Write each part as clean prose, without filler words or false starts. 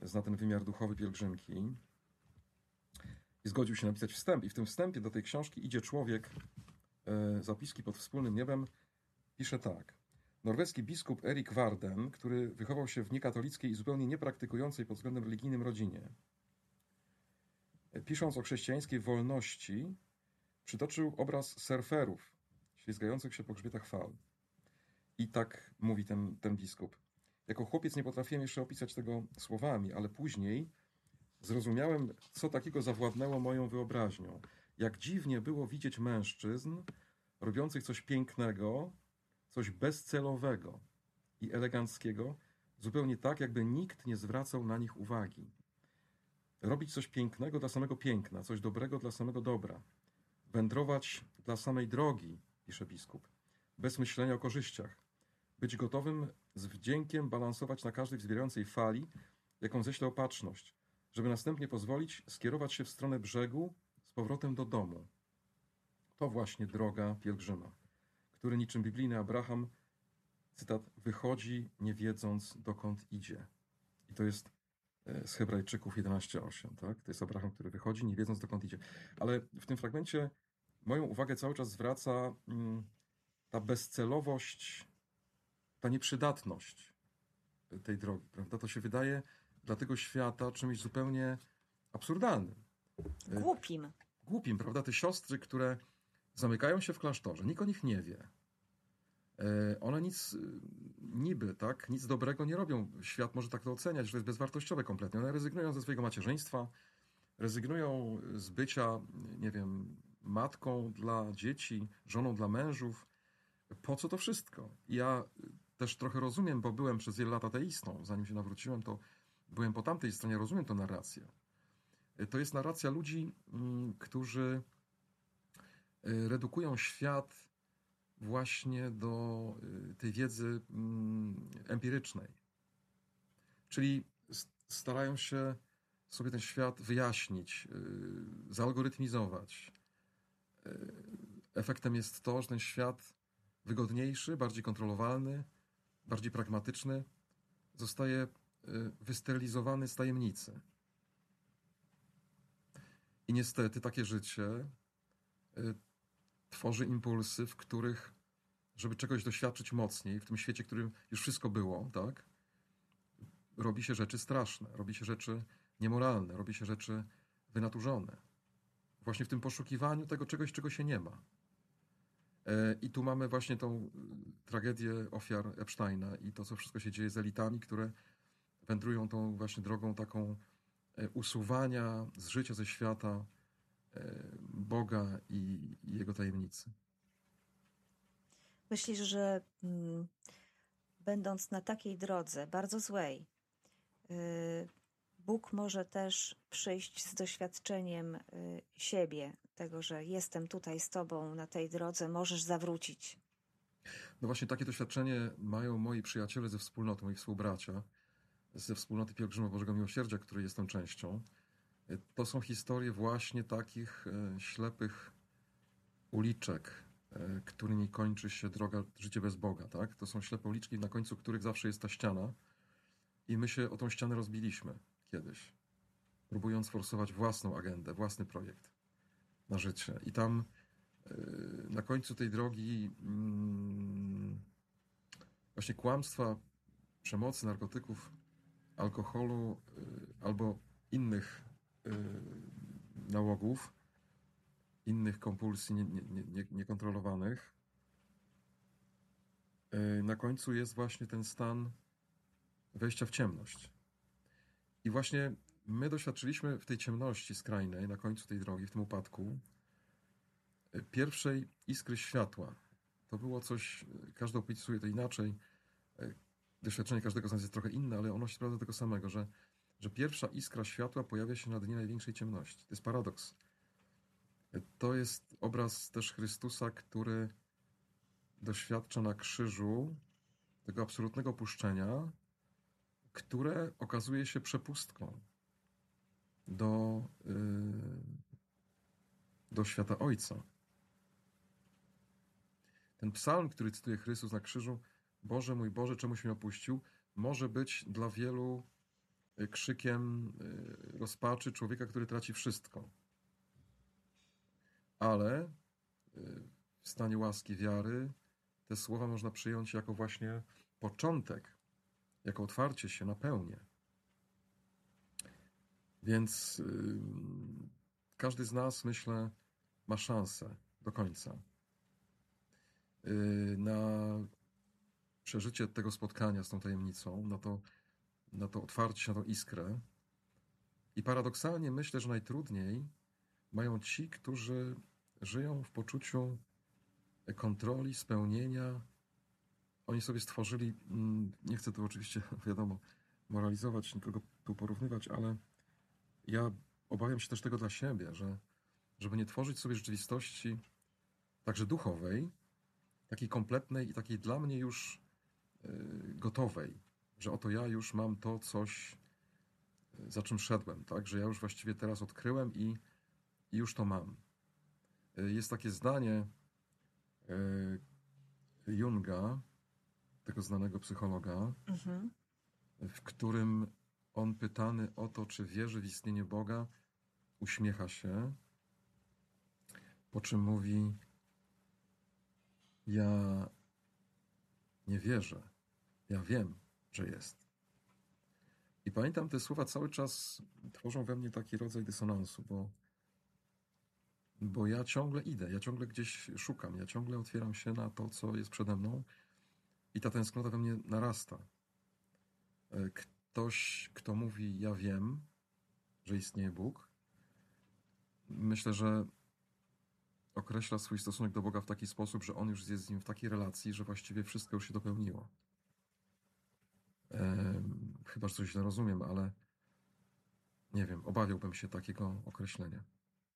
zna ten wymiar duchowy pielgrzymki i zgodził się napisać wstęp. I w tym wstępie do tej książki idzie człowiek, zapiski pod wspólnym niebem, pisze tak. Norweski biskup Erik Warden, który wychował się w niekatolickiej i zupełnie niepraktykującej pod względem religijnym rodzinie, pisząc o chrześcijańskiej wolności, przytoczył obraz surferów ślizgających się po grzbietach fal. I tak mówi ten biskup. Jako chłopiec nie potrafiłem jeszcze opisać tego słowami, ale później zrozumiałem, co takiego zawładnęło moją wyobraźnią. Jak dziwnie było widzieć mężczyzn robiących coś pięknego, coś bezcelowego i eleganckiego, zupełnie tak, jakby nikt nie zwracał na nich uwagi. Robić coś pięknego dla samego piękna, coś dobrego dla samego dobra. Wędrować dla samej drogi, pisze biskup, bez myślenia o korzyściach. Być gotowym z wdziękiem balansować na każdej wzbierającej fali, jaką ześle opatrzność, żeby następnie pozwolić skierować się w stronę brzegu z powrotem do domu. To właśnie droga pielgrzyma, który niczym biblijny Abraham, cytat, wychodzi nie wiedząc dokąd idzie. I to jest z Hebrajczyków 11:8, tak? To jest Abraham, który wychodzi nie wiedząc dokąd idzie. Ale w tym fragmencie moją uwagę cały czas zwraca ta bezcelowość, ta nieprzydatność tej drogi, prawda? To się wydaje dla tego świata czymś zupełnie absurdalnym. Głupim, prawda? Te siostry, które zamykają się w klasztorze, nikt o nich nie wie. One nic niby, tak, nic dobrego nie robią. Świat może tak to oceniać, że to jest bezwartościowe kompletnie. One rezygnują ze swojego macierzyństwa, rezygnują z bycia, nie wiem, matką dla dzieci, żoną dla mężów. Po co to wszystko? Ja też trochę rozumiem, bo byłem przez wiele lat ateistą. Zanim się nawróciłem, to byłem po tamtej stronie, rozumiem tę narrację. To jest narracja ludzi, którzy redukują świat właśnie do tej wiedzy empirycznej. Czyli starają się sobie ten świat wyjaśnić, zalgorytmizować. Efektem jest to, że ten świat wygodniejszy, bardziej kontrolowalny, bardziej pragmatyczny zostaje wysterylizowany z tajemnicy. I niestety takie życie tworzy impulsy, w których, żeby czegoś doświadczyć mocniej, w tym świecie, w którym już wszystko było, tak, robi się rzeczy straszne, robi się rzeczy niemoralne, robi się rzeczy wynaturzone. Właśnie w tym poszukiwaniu tego czegoś, czego się nie ma. I tu mamy właśnie tą tragedię ofiar Epsteina i to, co wszystko się dzieje z elitami, które wędrują tą właśnie drogą taką usuwania z życia, ze świata Boga i Jego tajemnicy. Myślisz, że będąc na takiej drodze, bardzo złej, Bóg może też przyjść z doświadczeniem siebie, tego, że jestem tutaj z Tobą na tej drodze, możesz zawrócić. No właśnie takie doświadczenie mają moi przyjaciele ze wspólnoty, moi współbracia, ze wspólnoty Pielgrzyma Bożego Miłosierdzia, której jestem częścią. To są historie właśnie takich ślepych uliczek, którymi kończy się droga, życie bez Boga, tak? To są ślepe uliczki, na końcu których zawsze jest ta ściana i my się o tą ścianę rozbiliśmy kiedyś, próbując forsować własną agendę, własny projekt na życie. I tam na końcu tej drogi właśnie kłamstwa, przemocy, narkotyków, alkoholu albo innych nałogów, innych kompulsji niekontrolowanych. Na końcu jest właśnie ten stan wejścia w ciemność. I właśnie my doświadczyliśmy w tej ciemności skrajnej, na końcu tej drogi, w tym upadku, pierwszej iskry światła. To było coś, każdy opisuje to inaczej, doświadczenie każdego z nas jest trochę inne, ale ono się sprawdza tego samego, że pierwsza iskra światła pojawia się na dnie największej ciemności. To jest paradoks. To jest obraz też Chrystusa, który doświadcza na krzyżu tego absolutnego opuszczenia, które okazuje się przepustką do świata Ojca. Ten psalm, który cytuje Chrystus na krzyżu, Boże mój Boże, czemuś mnie opuścił, może być dla wielu krzykiem rozpaczy człowieka, który traci wszystko. Ale w stanie łaski wiary te słowa można przyjąć jako właśnie początek, jako otwarcie się na pełnię. Więc każdy z nas, myślę, ma szansę do końca na przeżycie tego spotkania z tą tajemnicą, na to otwarcie się, na tą iskrę. I paradoksalnie myślę, że najtrudniej mają ci, którzy żyją w poczuciu kontroli, spełnienia. Oni sobie stworzyli, nie chcę tu oczywiście, wiadomo, moralizować, nikogo tu porównywać, ale ja obawiam się też tego dla siebie, że żeby nie tworzyć sobie rzeczywistości także duchowej, takiej kompletnej i takiej dla mnie już gotowej, że oto ja już mam to coś, za czym szedłem, tak? Że ja już właściwie teraz odkryłem i już to mam. Jest takie zdanie Junga, tego znanego psychologa, w którym on pytany o to, czy wierzy w istnienie Boga, uśmiecha się, po czym mówi: ja nie wierzę, ja wiem, że jest. I pamiętam, te słowa cały czas tworzą we mnie taki rodzaj dysonansu, bo ja ciągle idę, ja ciągle gdzieś szukam, ja ciągle otwieram się na to, co jest przede mną i ta tęsknota we mnie narasta. Ktoś, kto mówi: ja wiem, że istnieje Bóg, myślę, że określa swój stosunek do Boga w taki sposób, że on już jest z nim w takiej relacji, że właściwie wszystko już się dopełniło. Chyba, że coś źle rozumiem, ale nie wiem, obawiałbym się takiego określenia.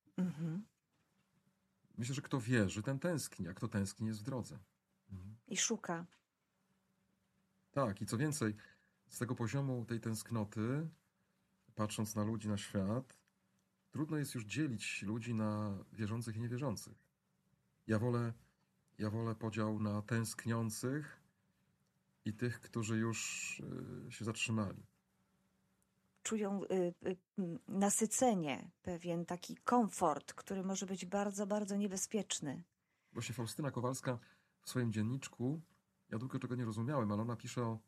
Myślę, że kto wierzy, ten tęskni, a kto tęskni, jest w drodze. I szuka. Tak, i co więcej, z tego poziomu tej tęsknoty, patrząc na ludzi, na świat, trudno jest już dzielić ludzi na wierzących i niewierzących. Ja wolę podział na tęskniących i tych, którzy już się zatrzymali. Czują nasycenie, pewien taki komfort, który może być bardzo, bardzo niebezpieczny. Właśnie Faustyna Kowalska w swoim dzienniczku, ja długo tego nie rozumiałem, ale ona pisze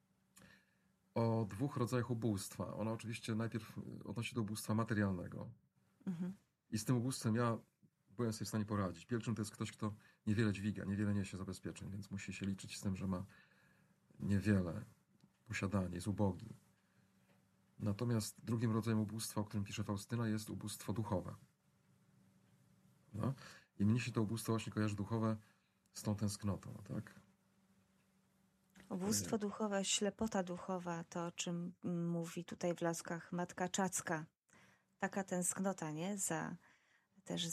o dwóch rodzajach ubóstwa. Ona oczywiście najpierw odnosi do ubóstwa materialnego. I z tym ubóstwem ja byłem sobie w stanie poradzić. Pierwszym to jest ktoś, kto niewiele dźwiga, niewiele niesie zabezpieczeń, więc musi się liczyć z tym, że ma niewiele posiadanie, jest ubogi. Natomiast drugim rodzajem ubóstwa, o którym pisze Faustyna, jest ubóstwo duchowe. No? I mnie się to ubóstwo właśnie kojarzy duchowe z tą tęsknotą, tak? Ubóstwo duchowe, ślepota duchowa, to o czym mówi tutaj w Laskach Matka Czacka. Taka tęsknota, nie? Też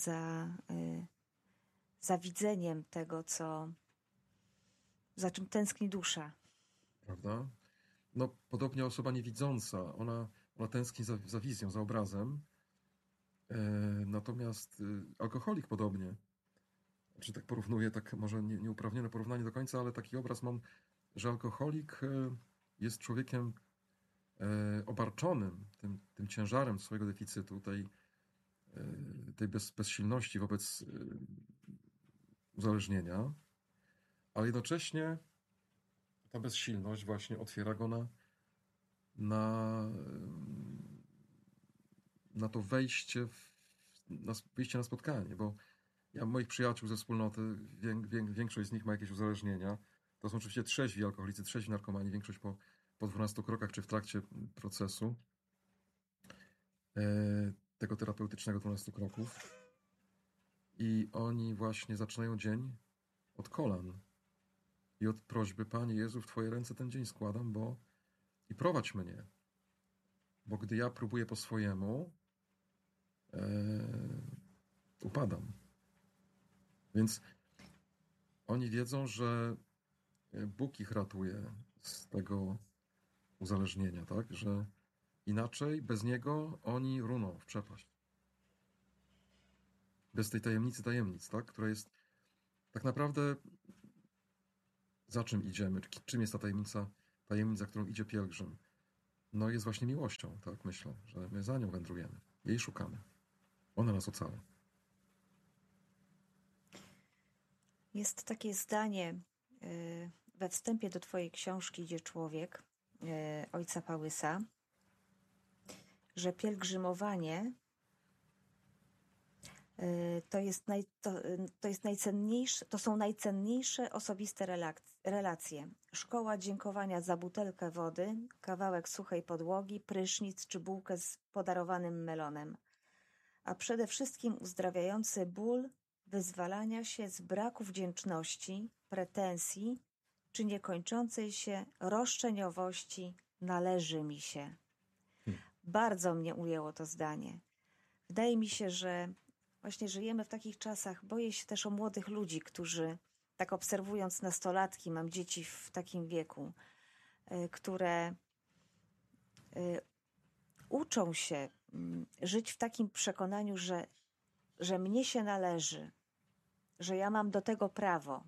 za widzeniem tego, za czym tęskni dusza. Prawda? No, podobnie osoba niewidząca, ona tęskni za wizją, za obrazem. Natomiast alkoholik podobnie. Znaczy, tak porównuję, tak może nieuprawnione porównanie do końca, ale taki obraz mam, że alkoholik jest człowiekiem obarczonym tym ciężarem swojego deficytu, tej bezsilności wobec uzależnienia, ale jednocześnie ta bezsilność właśnie otwiera go na to wejście na spotkanie, bo ja moich przyjaciół ze wspólnoty, większość z nich ma jakieś uzależnienia. To są oczywiście trzeźwi alkoholicy, trzeźwi narkomani, większość po 12 krokach czy w trakcie procesu tego terapeutycznego 12 kroków. I oni właśnie zaczynają dzień od kolan i od prośby: Panie Jezu, w Twoje ręce ten dzień składam, i prowadź mnie. Bo gdy ja próbuję po swojemu, upadam. Więc oni wiedzą, że Bóg ich ratuje z tego uzależnienia, tak? Że inaczej, bez Niego oni runą w przepaść. Bez tej tajemnicy tajemnic, tak? Która jest tak naprawdę, za czym idziemy? Czym jest ta tajemnica, którą idzie pielgrzym? no jest właśnie miłością, tak myślę, że my za nią wędrujemy, jej szukamy. Ona nas ocala. Jest takie zdanie we wstępie do twojej książki Idzie człowiek, ojca Pałysa, że pielgrzymowanie to jest najcenniejsze, to są najcenniejsze osobiste relacje. Szkoła dziękowania za butelkę wody, kawałek suchej podłogi, prysznic czy bułkę z podarowanym melonem. A przede wszystkim uzdrawiający ból wyzwalania się z braku wdzięczności, pretensji czy niekończącej się roszczeniowości należy mi się. Bardzo mnie ujęło to zdanie. Wydaje mi się, że właśnie żyjemy w takich czasach. Boję się też o młodych ludzi, którzy, tak obserwując nastolatki, mam dzieci w takim wieku, które uczą się żyć w takim przekonaniu, że mnie się należy, że ja mam do tego prawo.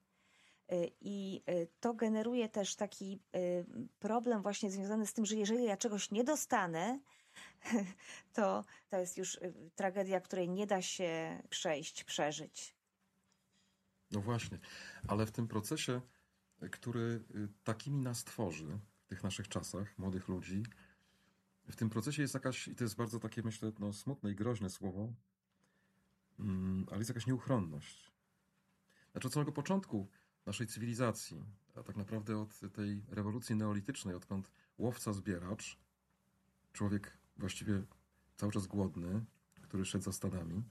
I to generuje też taki problem właśnie związany z tym, że jeżeli ja czegoś nie dostanę, to jest już tragedia, której nie da się przeżyć. No właśnie, ale w tym procesie, który takimi nas tworzy, w tych naszych czasach, młodych ludzi, w tym procesie jest jakaś, i to jest bardzo takie, myślę, no, smutne i groźne słowo, ale jest jakaś nieuchronność. Znaczy od samego początku naszej cywilizacji, a tak naprawdę od tej rewolucji neolitycznej, odkąd łowca-zbieracz, człowiek właściwie cały czas głodny, który szedł za stadami,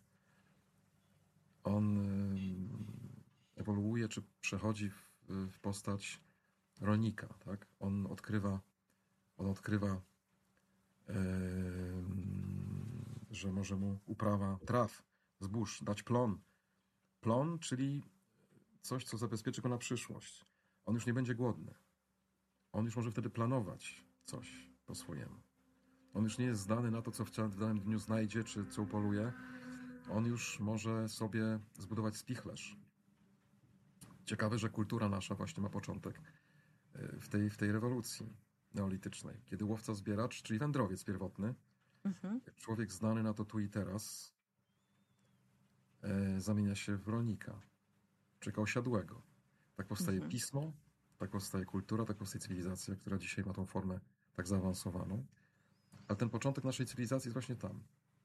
on ewoluuje, czy przechodzi w postać rolnika, tak? On odkrywa, że może mu uprawa traw, zbóż dać plon. Plon, czyli coś, co zabezpieczy go na przyszłość. On już nie będzie głodny. On już może wtedy planować coś po swojemu. On już nie jest zdany na to, co w danym dniu znajdzie, czy co upoluje. On już może sobie zbudować spichlerz. Ciekawe, że kultura nasza właśnie ma początek w tej rewolucji neolitycznej, kiedy łowca-zbieracz, czyli wędrowiec pierwotny, człowiek znany na to tu i teraz, zamienia się w rolnika, człowieka osiadłego. Tak powstaje pismo, tak powstaje kultura, tak powstaje cywilizacja, która dzisiaj ma tą formę tak zaawansowaną. Ale ten początek naszej cywilizacji jest właśnie tam.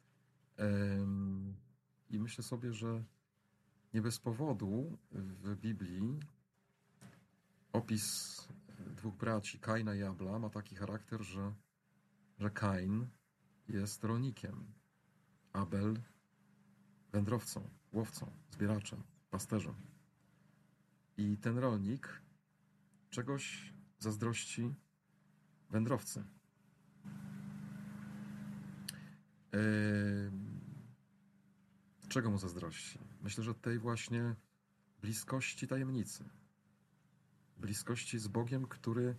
I myślę sobie, że nie bez powodu w Biblii opis dwóch braci, Kaina i Abla, ma taki charakter, że Kain jest rolnikiem, Abel wędrowcą, łowcą, zbieraczem, pasterzem. I ten rolnik czegoś zazdrości wędrowcy. Czego mu zazdrości? Myślę, że tej właśnie bliskości tajemnicy. Bliskości z Bogiem, który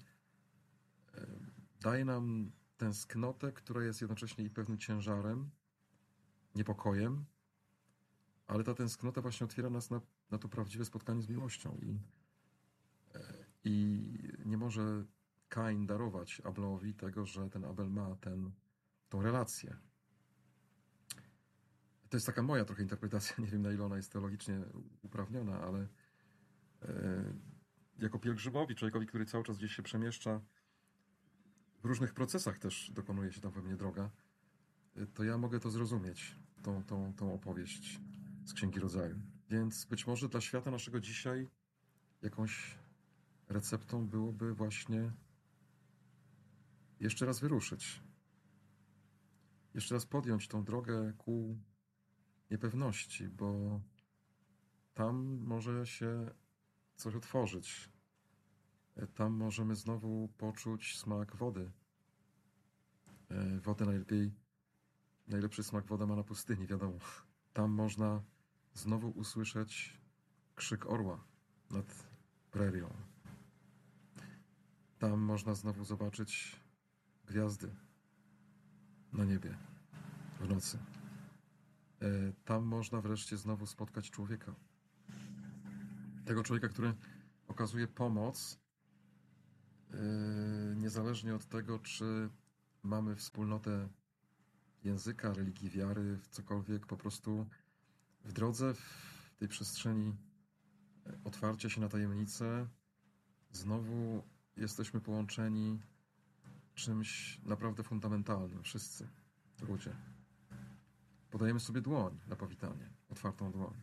daje nam tęsknotę, która jest jednocześnie i pewnym ciężarem, niepokojem, ale ta tęsknota właśnie otwiera nas na to prawdziwe spotkanie z miłością. I nie może Kain darować Abelowi tego, że ten Abel ma tą relację. To jest taka moja trochę interpretacja, nie wiem na ile ona jest teologicznie uprawniona, ale jako pielgrzymowi, człowiekowi, który cały czas gdzieś się przemieszcza, w różnych procesach też dokonuje się tam we mnie droga, to ja mogę to zrozumieć, tą opowieść z Księgi Rodzaju. Więc być może dla świata naszego dzisiaj jakąś receptą byłoby właśnie jeszcze raz wyruszyć. Jeszcze raz podjąć tą drogę ku niepewności, bo tam może się coś otworzyć. Tam możemy znowu poczuć smak wody. Wodę najlepszy smak woda ma na pustyni, wiadomo. Tam można znowu usłyszeć krzyk orła nad prerią. Tam można znowu zobaczyć gwiazdy na niebie w nocy. Tam można wreszcie znowu spotkać człowieka. Tego człowieka, który okazuje pomoc niezależnie od tego, czy mamy wspólnotę języka, religii, wiary, w cokolwiek, po prostu w drodze, w tej przestrzeni otwarcia się na tajemnicę, znowu jesteśmy połączeni czymś naprawdę fundamentalnym, wszyscy ludzie. Podajemy sobie dłoń na powitanie, otwartą dłoń.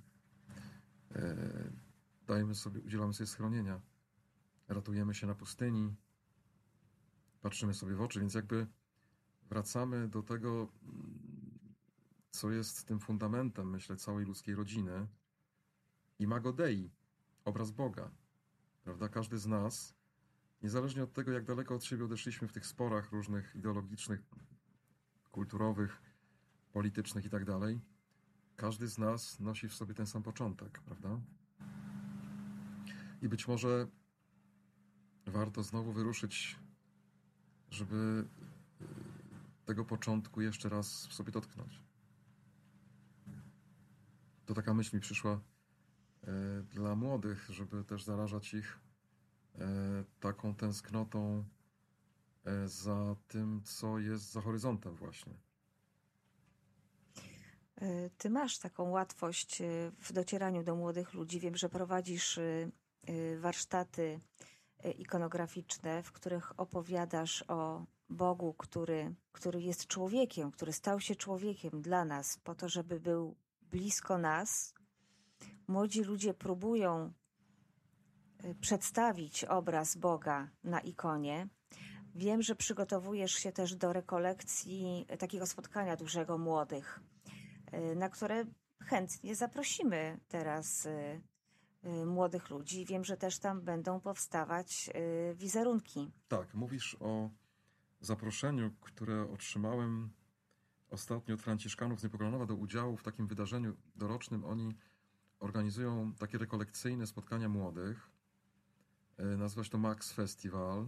Udzielamy sobie schronienia, ratujemy się na pustyni, patrzymy sobie w oczy, więc jakby wracamy do tego, co jest tym fundamentem, myślę, całej ludzkiej rodziny. Imago Dei, obraz Boga, prawda? Każdy z nas, niezależnie od tego, jak daleko od siebie odeszliśmy w tych sporach różnych ideologicznych, kulturowych, politycznych i tak dalej, każdy z nas nosi w sobie ten sam początek, prawda? I być może warto znowu wyruszyć, żeby tego początku jeszcze raz w sobie dotknąć. To taka myśl mi przyszła dla młodych, żeby też zarażać ich taką tęsknotą za tym, co jest za horyzontem właśnie. Ty masz taką łatwość w docieraniu do młodych ludzi. Wiem, że prowadzisz warsztaty ikonograficzne, w których opowiadasz o Bogu, który jest człowiekiem, który stał się człowiekiem dla nas, po to, żeby był blisko nas. Młodzi ludzie próbują przedstawić obraz Boga na ikonie. Wiem, że przygotowujesz się też do rekolekcji takiego spotkania dużego młodych, na które chętnie zaprosimy teraz młodych ludzi. Wiem, że też tam będą powstawać wizerunki. Tak, mówisz o zaproszeniu, które otrzymałem ostatnio od Franciszkanów z Niepokalanowa do udziału w takim wydarzeniu dorocznym. Oni organizują takie rekolekcyjne spotkania młodych. Nazywa się to Max Festival.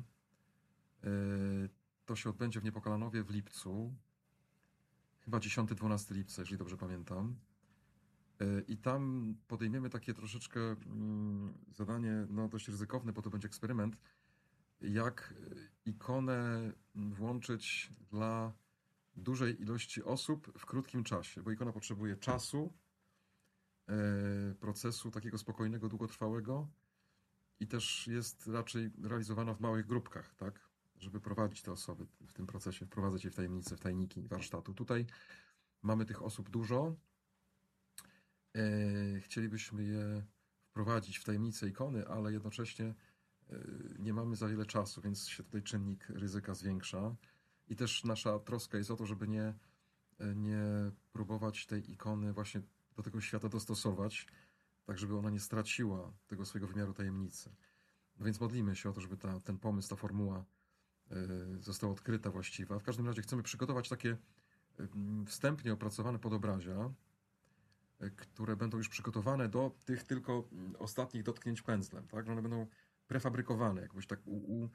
To się odbędzie w Niepokalanowie w lipcu. Chyba 10-12 lipca, jeżeli dobrze pamiętam. I tam podejmiemy takie troszeczkę zadanie, no dość ryzykowne, bo to będzie eksperyment, jak ikonę włączyć dla dużej ilości osób w krótkim czasie, bo ikona potrzebuje czasu, procesu takiego spokojnego, długotrwałego i też jest raczej realizowana w małych grupkach, tak? Żeby prowadzić te osoby w tym procesie, wprowadzać je w tajemnice, w tajniki warsztatu. Tutaj mamy tych osób dużo. Chcielibyśmy je wprowadzić w tajemnicę ikony, ale jednocześnie nie mamy za wiele czasu, więc się tutaj czynnik ryzyka zwiększa. I też nasza troska jest o to, żeby nie próbować tej ikony właśnie do tego świata dostosować, tak żeby ona nie straciła tego swojego wymiaru tajemnicy. No więc modlimy się o to, żeby ten pomysł, ta formuła została odkryta właściwa. W każdym razie chcemy przygotować takie wstępnie opracowane podobrazia, które będą już przygotowane do tych tylko ostatnich dotknięć pędzlem, tak? Że one będą prefabrykowane, jakoś tak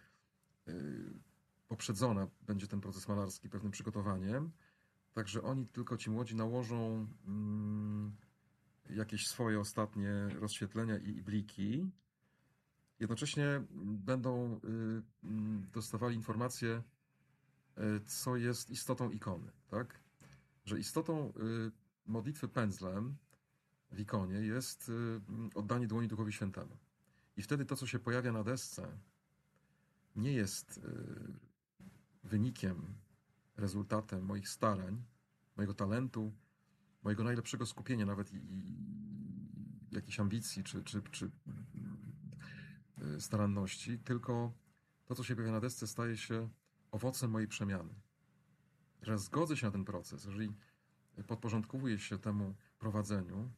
poprzedzona będzie ten proces malarski pewnym przygotowaniem, także oni tylko ci młodzi nałożą jakieś swoje ostatnie rozświetlenia i bliki. Jednocześnie będą dostawali informacje, co jest istotą ikony, tak? Że istotą modlitwy pędzlem w ikonie jest oddanie dłoni Duchowi Świętemu. I wtedy to, co się pojawia na desce, nie jest wynikiem, rezultatem moich starań, mojego talentu, mojego najlepszego skupienia, nawet i jakiejś ambicji czy staranności, tylko to, co się pojawia na desce, staje się owocem mojej przemiany. Że zgodzę się na ten proces, jeżeli podporządkowuję się temu prowadzeniu,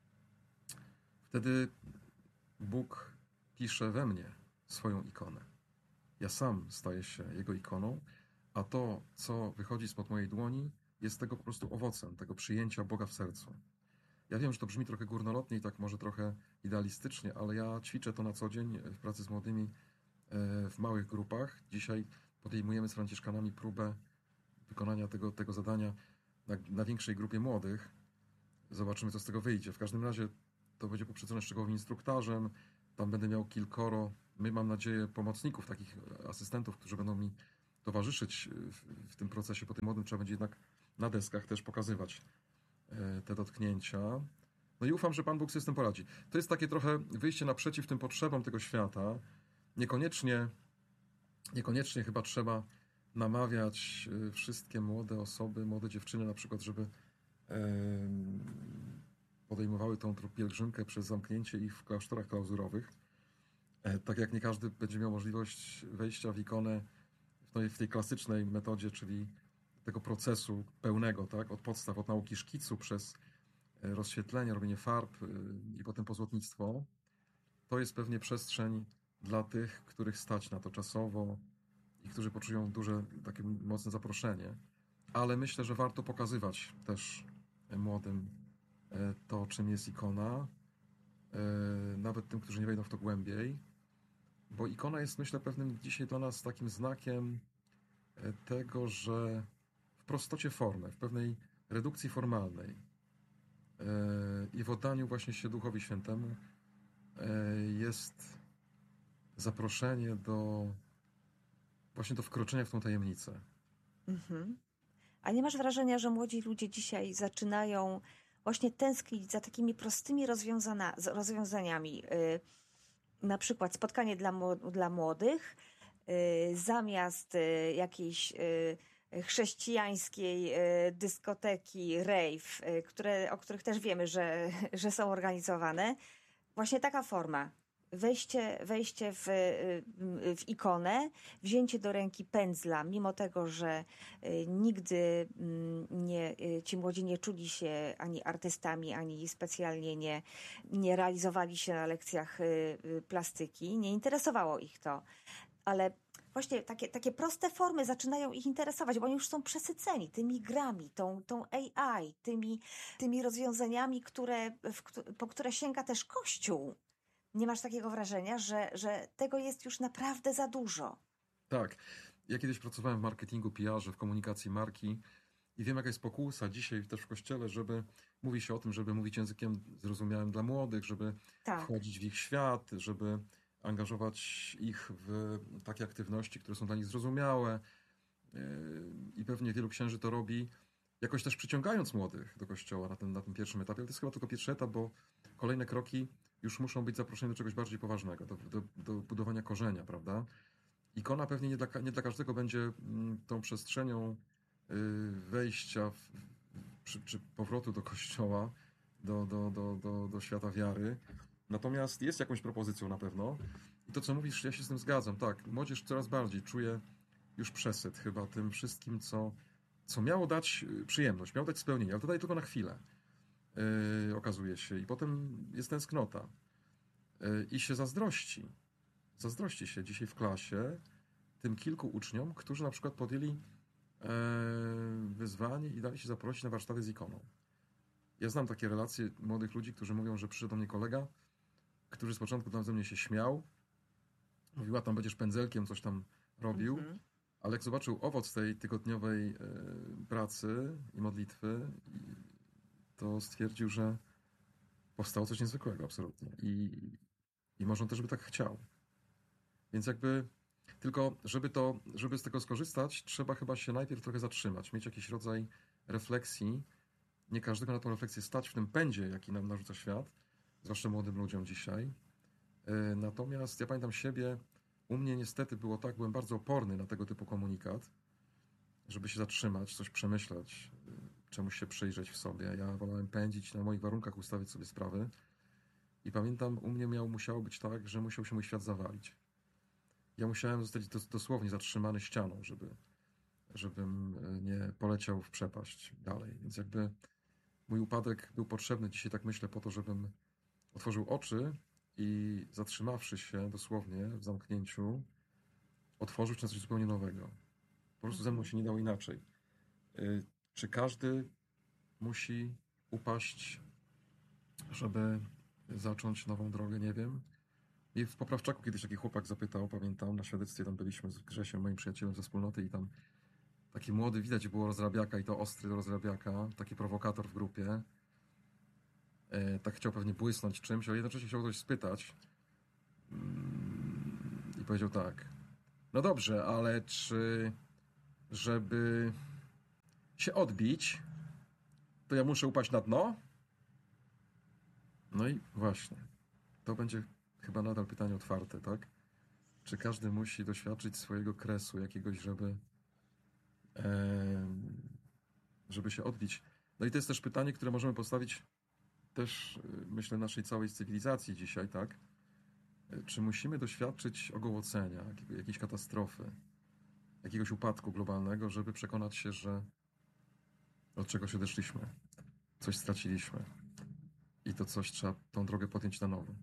wtedy Bóg pisze we mnie swoją ikonę. Ja sam staję się Jego ikoną, a to, co wychodzi spod mojej dłoni, jest tego po prostu owocem, tego przyjęcia Boga w sercu. Ja wiem, że to brzmi trochę górnolotnie i tak może trochę idealistycznie, ale ja ćwiczę to na co dzień w pracy z młodymi w małych grupach. Dzisiaj podejmujemy z Franciszkanami próbę wykonania tego zadania na większej grupie młodych. Zobaczymy, co z tego wyjdzie. W każdym razie to będzie poprzedzone szczegółowym instruktażem. Tam będę miał kilkoro my, mam nadzieję, pomocników, takich asystentów, którzy będą mi towarzyszyć w tym procesie, po tym młodym trzeba będzie jednak na deskach też pokazywać te dotknięcia. No i ufam, że Pan Bóg sobie z tym poradzi. To jest takie trochę wyjście naprzeciw tym potrzebom tego świata. Niekoniecznie chyba trzeba namawiać wszystkie młode osoby, młode dziewczyny na przykład, żeby podejmowały tą pielgrzymkę przez zamknięcie ich w klasztorach klauzurowych. Tak jak nie każdy będzie miał możliwość wejścia w ikonę w tej klasycznej metodzie, czyli tego procesu pełnego, tak? Od podstaw, od nauki szkicu przez rozświetlenie, robienie farb i potem pozłotnictwo. To jest pewnie przestrzeń dla tych, których stać na to czasowo i którzy poczują duże, takie mocne zaproszenie. Ale myślę, że warto pokazywać też młodym to, czym jest ikona, nawet tym, którzy nie wejdą w to głębiej, bo ikona jest, myślę, pewnym dzisiaj dla nas takim znakiem tego, że w prostocie formy, w pewnej redukcji formalnej i w oddaniu właśnie się Duchowi Świętemu jest zaproszenie właśnie do wkroczenia w tą tajemnicę. Mhm. A nie masz wrażenia, że młodzi ludzie dzisiaj zaczynają właśnie tęsknić za takimi prostymi rozwiązaniami? Na przykład spotkanie dla młodych, zamiast jakiejś chrześcijańskiej dyskoteki, rave, o których też wiemy, że są organizowane. Właśnie taka forma. Wejście w ikonę, wzięcie do ręki pędzla, mimo tego, że nigdy ci młodzi nie czuli się ani artystami, ani specjalnie nie realizowali się na lekcjach plastyki, nie interesowało ich to. Ale właśnie takie proste formy zaczynają ich interesować, bo oni już są przesyceni tymi grami, tą AI, tymi rozwiązaniami, po które sięga też Kościół. Nie masz takiego wrażenia, że tego jest już naprawdę za dużo? Tak. Ja kiedyś pracowałem w marketingu, PR-ze, w komunikacji marki i wiem, jaka jest pokusa dzisiaj też w Kościele, mówi się o tym, żeby mówić językiem zrozumiałym dla młodych, żeby wchodzić w ich świat, żeby angażować ich w takie aktywności, które są dla nich zrozumiałe. I pewnie wielu księży to robi, jakoś też przyciągając młodych do Kościoła na tym pierwszym etapie. Ale to jest chyba tylko pierwszy etap, bo kolejne kroki już muszą być zaproszone do czegoś bardziej poważnego, do budowania korzenia, prawda? Ikona pewnie nie dla każdego będzie tą przestrzenią wejścia czy powrotu do Kościoła, do świata wiary. Natomiast jest jakąś propozycją na pewno. I to, co mówisz, ja się z tym zgadzam. Tak, młodzież coraz bardziej czuje już przesyt chyba tym wszystkim, co miało dać przyjemność, miało dać spełnienie, ale to daje tylko na chwilę. Okazuje się. I potem jest tęsknota. I się zazdrości. Zazdrości się dzisiaj w klasie tym kilku uczniom, którzy na przykład podjęli wyzwanie i dali się zaprosić na warsztaty z ikoną. Ja znam takie relacje młodych ludzi, którzy mówią, że przyszedł do mnie kolega, który z początku tam ze mnie się śmiał. Mówiła, tam będziesz pędzelkiem, coś tam robił. Ale jak zobaczył owoc tej tygodniowej pracy i modlitwy, to stwierdził, że powstało coś niezwykłego absolutnie. I może on też by tak chciał. Więc jakby tylko, żeby z tego skorzystać, trzeba chyba się najpierw trochę zatrzymać, mieć jakiś rodzaj refleksji. Nie każdego na tą refleksję stać w tym pędzie, jaki nam narzuca świat, zwłaszcza młodym ludziom dzisiaj. Natomiast ja pamiętam siebie, u mnie niestety było tak, byłem bardzo oporny na tego typu komunikat, żeby się zatrzymać, coś przemyśleć, czemuś się przyjrzeć w sobie. Ja wolałem pędzić, na moich warunkach ustawić sobie sprawy. I pamiętam, u mnie musiało być tak, że musiał się mój świat zawalić. Ja musiałem zostać dosłownie zatrzymany ścianą, żebym nie poleciał w przepaść dalej. Więc jakby mój upadek był potrzebny dzisiaj, tak myślę, po to, żebym otworzył oczy i zatrzymawszy się dosłownie w zamknięciu, otworzył się na coś zupełnie nowego. Po prostu ze mną się nie dało inaczej. Czy każdy musi upaść, żeby zacząć nową drogę? Nie wiem. I w Poprawczaku kiedyś taki chłopak zapytał, pamiętam, na świadectwie tam byliśmy z Grzesiem, moim przyjacielem ze wspólnoty i tam taki młody, widać było rozrabiaka i to ostry rozrabiaka, taki prowokator w grupie. Tak chciał pewnie błysnąć czymś, ale jednocześnie chciał coś spytać. powiedział tak. No dobrze, ale czy żeby się odbić, to ja muszę upaść na dno? No i właśnie. To będzie chyba nadal pytanie otwarte, tak? Czy każdy musi doświadczyć swojego kresu jakiegoś, żeby się odbić? No i to jest też pytanie, które możemy postawić też, myślę, naszej całej cywilizacji dzisiaj, tak? Czy musimy doświadczyć ogołocenia, jakiejś katastrofy, jakiegoś upadku globalnego, żeby przekonać się, że od czegoś odeszliśmy, coś straciliśmy i to coś trzeba tą drogę podjąć na nowo?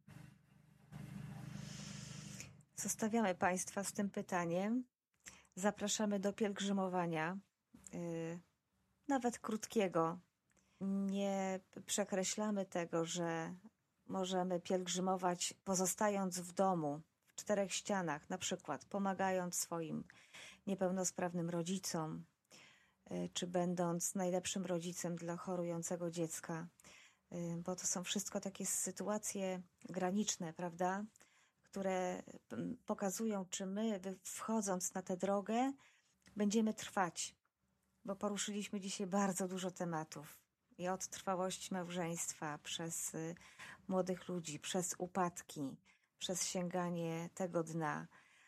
Zostawiamy Państwa z tym pytaniem. Zapraszamy do pielgrzymowania, nawet krótkiego. Nie przekreślamy tego, że możemy pielgrzymować pozostając w domu, w 4 ścianach, na przykład pomagając swoim niepełnosprawnym rodzicom, czy będąc najlepszym rodzicem dla chorującego dziecka, bo to są wszystko takie sytuacje graniczne, prawda? Które pokazują, czy my, wchodząc na tę drogę, będziemy trwać, bo poruszyliśmy dzisiaj bardzo dużo tematów. I od trwałości małżeństwa, przez młodych ludzi, przez upadki, przez sięganie tego dna.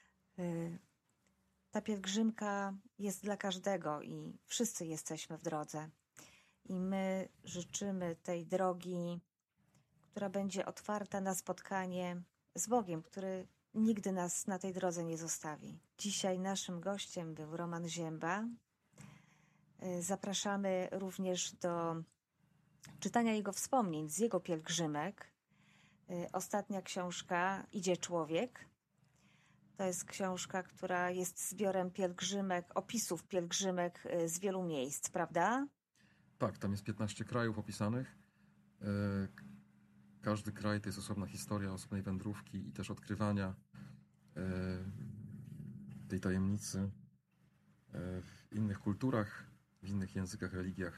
Ta pielgrzymka jest dla każdego i wszyscy jesteśmy w drodze. I my życzymy tej drogi, która będzie otwarta na spotkanie z Bogiem, który nigdy nas na tej drodze nie zostawi. Dzisiaj naszym gościem był Roman Zięba. Zapraszamy również do czytania jego wspomnień z jego pielgrzymek. Ostatnia książka Idzie człowiek. To jest książka, która jest zbiorem pielgrzymek, opisów pielgrzymek z wielu miejsc, prawda? Tak, tam jest 15 krajów opisanych. Każdy kraj to jest osobna historia, osobnej wędrówki i też odkrywania tej tajemnicy w innych kulturach, w innych językach, religiach.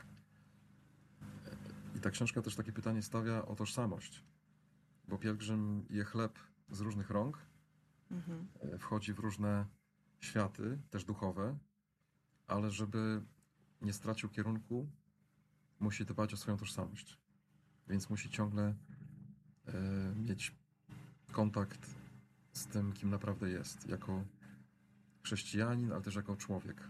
I ta książka też takie pytanie stawia o tożsamość, bo pielgrzym je chleb z różnych rąk, wchodzi w różne światy, też duchowe, ale żeby nie stracił kierunku, musi dbać o swoją tożsamość. Więc musi ciągle mieć kontakt z tym, kim naprawdę jest, jako chrześcijanin, ale też jako człowiek.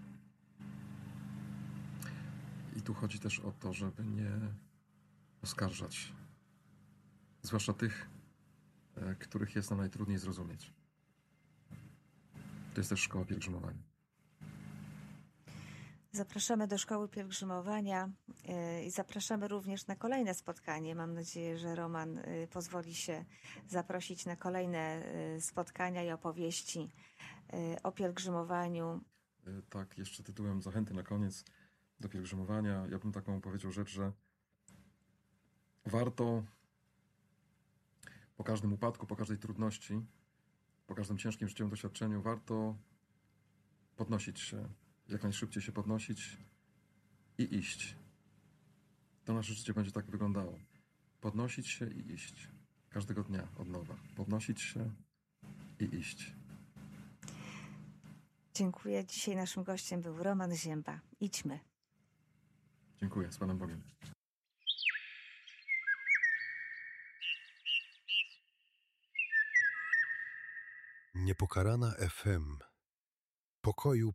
I tu chodzi też o to, żeby nie oskarżać, zwłaszcza tych, których jest nam najtrudniej zrozumieć. To jest też szkoła pielgrzymowania. Zapraszamy do Szkoły Pielgrzymowania i zapraszamy również na kolejne spotkanie. Mam nadzieję, że Roman pozwoli się zaprosić na kolejne spotkania i opowieści o pielgrzymowaniu. Tak, jeszcze tytułem zachęty na koniec do pielgrzymowania. Ja bym taką powiedział rzecz, że warto po każdym upadku, po każdej trudności, po każdym ciężkim życiowym doświadczeniu, warto podnosić się, jak najszybciej się podnosić i iść. To nasze życie będzie tak wyglądało. Podnosić się i iść. Każdego dnia od nowa. Podnosić się i iść. Dziękuję. Dzisiaj naszym gościem był Roman Zięba. Idźmy. Dziękuję. Z Panem Bogiem. Niepokalana FM. Pokoju